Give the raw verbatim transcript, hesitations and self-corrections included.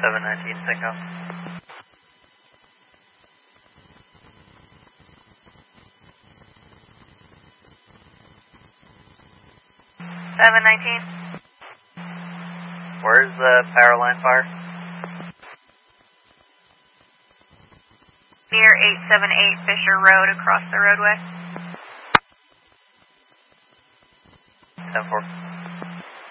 seven nineteen, Synco. seven nineteen. Where's the power line fire? Near eight seven eight Fisher Road across the roadway. ten four.